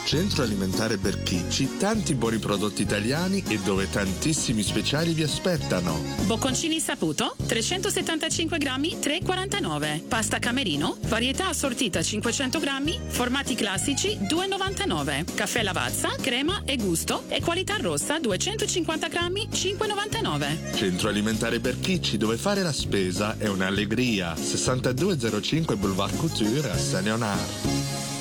Centro alimentare Berchicci, tanti buoni prodotti italiani e dove tantissimi speciali vi aspettano. Bocconcini Saputo, 375 grammi, 3,49. Pasta Camerino, varietà assortita 500 grammi, formati classici, 2,99. Caffè Lavazza, crema e gusto e qualità rossa, 250 grammi, 5,99. Centro alimentare Berchicci, dove fare la spesa è un'allegria. 6205 Boulevard Couture a Saint-Léonard.